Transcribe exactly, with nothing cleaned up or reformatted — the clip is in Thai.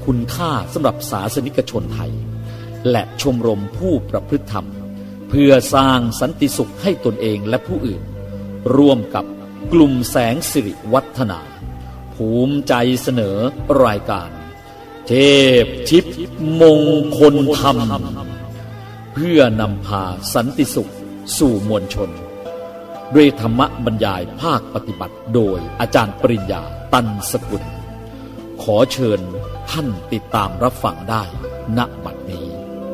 คุณค่าสำหรับศาสนิกชนไทยและชมรมผู้ประพฤติธรรมเพื่อสร้างสันติสุขให้ตนเองและผู้อื่นร่วมกับกลุ่มแสงสิริวัฒนาภูมิใจเสนอรายการเทพทิพย์มงคลธรรมเพื่อนำพาสันติสุขสู่มวลชนด้วยธรรมบรรยายภาคปฏิบัติโดยอาจารย์ปริญญาตันสกุลขอเชิญท่านติดตามรับฟังได้ณบัดนี้